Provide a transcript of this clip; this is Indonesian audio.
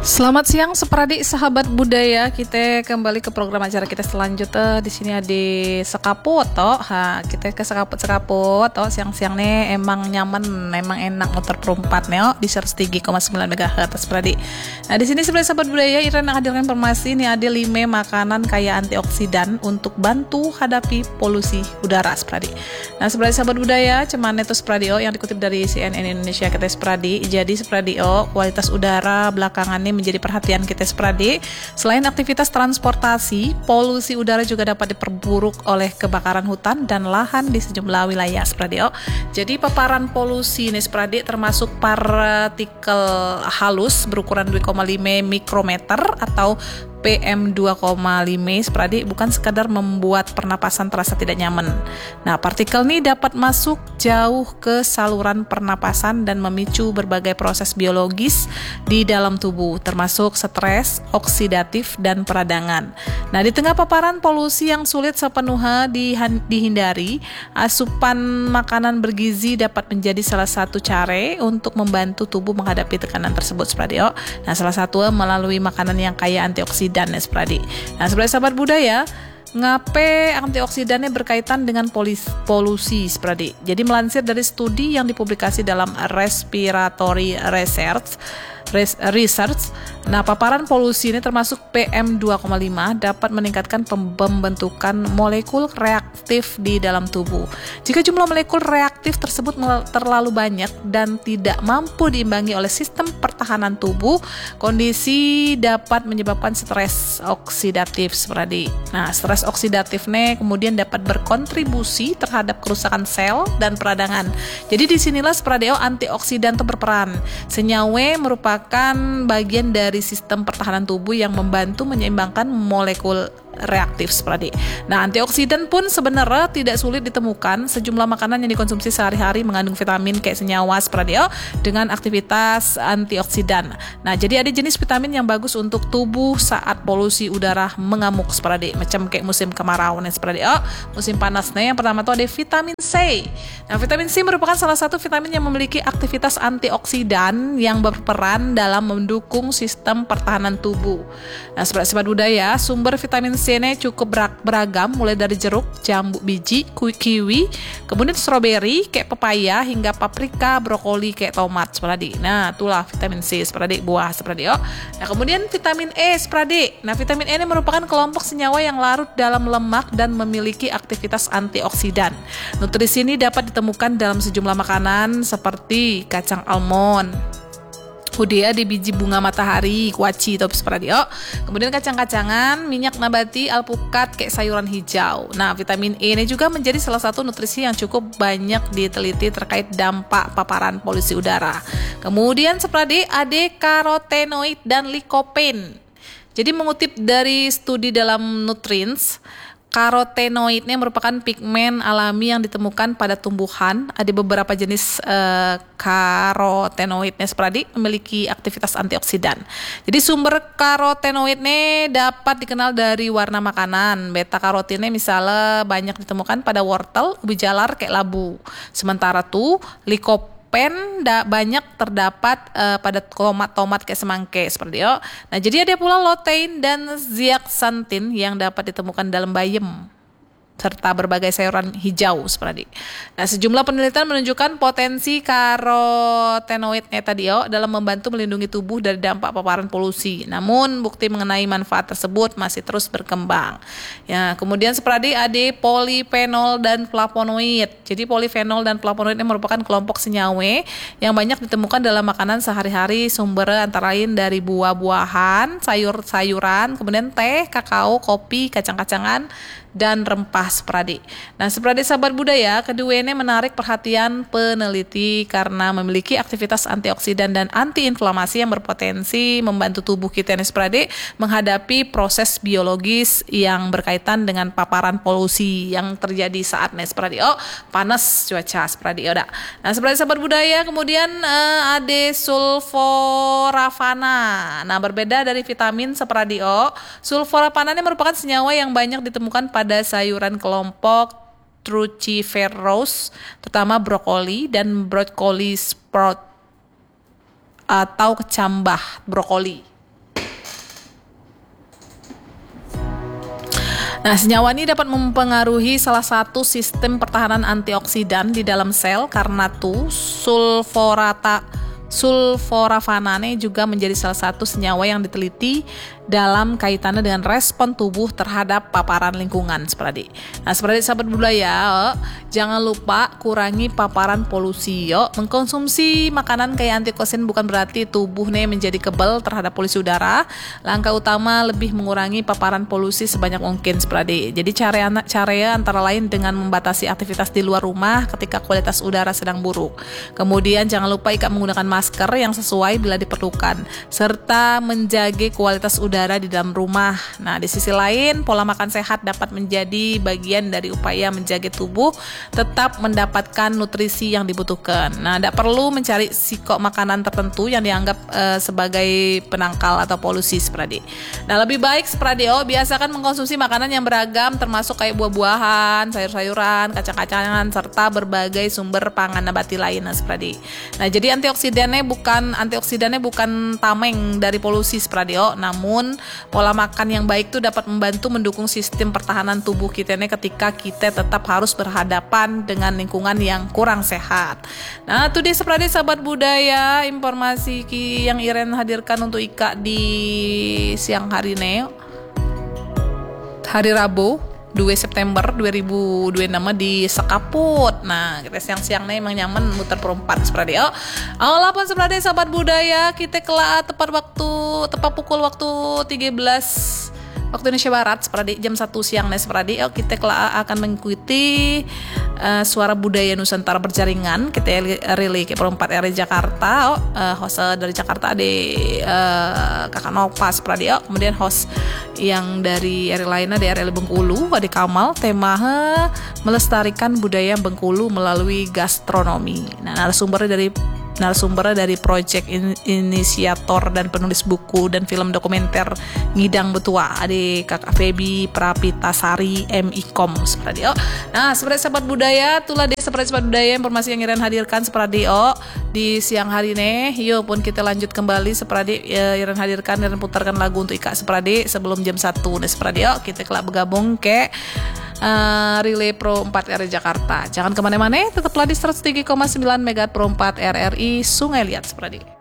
Selamat siang, sepradik sahabat budaya. Kita kembali ke program acara kita selanjutnya. Di sini ada sekaput toh. Kita ke sekaput toh. Siang-siang nih emang nyaman, emang enak motor perempat nih di 103,9 MHz sepradik. Nah, di sini sebagai sahabat budaya Ira menghadirkan informasi nih ada 5 makanan kaya antioksidan untuk bantu hadapi polusi udara sepradik. Nah, sebagai sahabat budaya, cuman itu sepradik yang dikutip dari CNN Indonesia kita sepradik. Jadi sepradik kualitas udara belakangan menjadi perhatian kita sepradik. Selain aktivitas transportasi, polusi udara juga dapat diperburuk oleh kebakaran hutan dan lahan di sejumlah wilayah sepradik. Jadi paparan polusi ini sepradik termasuk partikel halus berukuran 2,5 mikrometer atau PM 2,5 sepradik bukan sekadar membuat pernapasan terasa tidak nyaman. Nah, partikel ini dapat masuk jauh ke saluran pernapasan dan memicu berbagai proses biologis di dalam tubuh, termasuk stres, oksidatif, dan peradangan. Nah, di tengah paparan polusi yang sulit sepenuhnya dihindari, asupan makanan bergizi dapat menjadi salah satu cara untuk membantu tubuh menghadapi tekanan tersebut sepradik. Nah, salah satu melalui makanan yang kaya antioksidan sepradik. Nah, sebagai sahabat budaya, ngape antioksidannya berkaitan dengan polusi sepradik. Jadi melansir dari studi yang dipublikasi dalam Respiratory Research, nah paparan polusi ini termasuk PM 2,5 dapat meningkatkan pembentukan molekul reaktif di dalam tubuh. Jika jumlah molekul reaktif tersebut terlalu banyak dan tidak mampu diimbangi oleh sistem pertahanan tubuh, kondisi dapat menyebabkan stres oksidatif seperti. Nah, stres oksidatif kemudian dapat berkontribusi terhadap kerusakan sel dan peradangan. Jadi disinilah sepradik antioksidan itu berperan. Senyawa merupakan bagian dari sistem pertahanan tubuh yang membantu menyeimbangkan molekul reaktif seperti. Nah, antioksidan pun sebenarnya tidak sulit ditemukan. Sejumlah makanan yang dikonsumsi sehari-hari mengandung vitamin kayak senyawa seperti dengan aktivitas antioksidan. Nah, jadi ada jenis vitamin yang bagus untuk tubuh saat polusi udara mengamuk seperti macam kayak musim kemarau nih seperti musim panas nih. Yang pertama tuh ada vitamin C. Nah, vitamin C merupakan salah satu vitamin yang memiliki aktivitas antioksidan yang berperan dalam mendukung sistem pertahanan tubuh. Nah, sahabat budaya, sumber vitamin C ini cukup beragam, mulai dari jeruk, jambu biji, kiwi, kemudian stroberi, kayak pepaya, hingga paprika, brokoli, kayak tomat seperti. Nah, itulah vitamin C seperti buah seperti. Nah, kemudian vitamin E seperti. Nah, vitamin E ini merupakan kelompok senyawa yang larut dalam lemak dan memiliki aktivitas antioksidan. Nutrisi ini dapat ditemukan dalam sejumlah makanan seperti kacang almond, dia di biji bunga matahari, kuaci atau seperti kemudian kacang-kacangan, minyak nabati, alpukat, kayak sayuran hijau. Nah, vitamin E ini juga menjadi salah satu nutrisi yang cukup banyak diteliti terkait dampak paparan polusi udara. Kemudian seperti ada karotenoid dan lycopene. Jadi mengutip dari studi dalam Nutrients, karotenoidnya merupakan pigmen alami yang ditemukan pada tumbuhan. Ada beberapa jenis karotenoidnya seperti memiliki aktivitas antioksidan. Jadi sumber karotenoidnya dapat dikenal dari warna makanan. Beta karotinnya misalnya banyak ditemukan pada wortel, ubi jalar, kayak labu. Sementara tuh lycopene banyak terdapat pada tomat kayak semangke seperti itu. Nah, jadi ada pula lutein dan zeaxanthin yang dapat ditemukan dalam bayam serta berbagai sayuran hijau seperti. Nah, sejumlah penelitian menunjukkan potensi karotenoidnya tadi dalam membantu melindungi tubuh dari dampak paparan polusi. Namun bukti mengenai manfaat tersebut masih terus berkembang. Ya, kemudian seperti ada polifenol dan flavonoid. Jadi polifenol dan flavonoid ini merupakan kelompok senyawa yang banyak ditemukan dalam makanan sehari-hari. Sumber antara lain dari buah-buahan, sayur-sayuran, kemudian teh, kakao, kopi, kacang-kacangan, dan rempah seperti. Nah, seperti sahabat budaya, kedua ini menarik perhatian peneliti karena memiliki aktivitas antioksidan dan antiinflamasi yang berpotensi membantu tubuh kita ini seperti menghadapi proses biologis yang berkaitan dengan paparan polusi yang terjadi saat ini seperti panas cuaca seperti Nah, seperti sahabat budaya, kemudian ada sulforafana. Nah, berbeda dari vitamin seperti sulforafana ini merupakan senyawa yang banyak ditemukan pada sayuran kelompok cruciferous, terutama brokoli dan brokoli sprout atau kecambah brokoli. Nah, senyawa ini dapat mempengaruhi salah satu sistem pertahanan antioksidan di dalam sel karena sulforafanane juga menjadi salah satu senyawa yang diteliti dalam kaitannya dengan respon tubuh terhadap paparan lingkungan, seperti. Nah, seperti sahabat budaya, jangan lupa kurangi paparan polusi. Mengkonsumsi makanan kayak antioksidan bukan berarti tubuhnya menjadi kebal terhadap polusi udara. Langkah utama lebih mengurangi paparan polusi sebanyak mungkin, seperti. Jadi cara antara lain dengan membatasi aktivitas di luar rumah ketika kualitas udara sedang buruk. Kemudian jangan lupa menggunakan masker yang sesuai bila diperlukan, serta menjaga kualitas udara di dalam rumah. Nah, di sisi lain, pola makan sehat dapat menjadi bagian dari upaya menjaga tubuh tetap mendapatkan nutrisi yang dibutuhkan. Nah, tidak perlu mencari sikok makanan tertentu yang dianggap sebagai penangkal atau polusi, seperti. Nah, lebih baik seperti biasakan mengkonsumsi makanan yang beragam termasuk kayak buah-buahan, sayur-sayuran, kacang-kacangan serta berbagai sumber pangan nabati lain, seperti. Nah, jadi antioksidannya bukan tameng dari polusi, seperti. Namun pola makan yang baik itu dapat membantu mendukung sistem pertahanan tubuh kita nih ketika kita tetap harus berhadapan dengan lingkungan yang kurang sehat. Nah, itu dia seperti sahabat budaya informasi yang Iren hadirkan untuk Ika di siang hari ini, hari Rabu 2 September 2026 di Sekaput. Nah, kita siang-siang nih emang nyaman muter perempat seperti Allah pun seperti sahabat budaya kita kelak tepat pukul waktu 13 waktu Indonesia Barat seperti jam 1 siang nih seperti kita kelak akan mengikuti suara budaya Nusantara berjaringan. Kita relay ke perempat RI Jakarta. Host dari Jakarta ada Kakak Nova seperti kemudian host yang dari RI lainnya di RI Bengkulu ada Kamal. Tema melestarikan budaya Bengkulu melalui gastronomi. Nah, narasumbernya dari project inisiator dan penulis buku dan film dokumenter Ngidang Betua ada Kakak Feby Prapitasari MIKOM seperti Nah, seperti sahabat budaya, itulah dia seperti sahabat budaya informasi yang Iren hadirkan seperti di siang hari ini. Yuk pun kita lanjut kembali seperti Iren hadirkan dan putarkan lagu untuk Ika seperti sebelum jam 1 nih seperti kita kelak bergabung ke Relay Pro 4 RRI Jakarta. Jangan kemana-mana, tetaplah di 103,9 MHz Pro 4 RRI Sungai Liat seperti.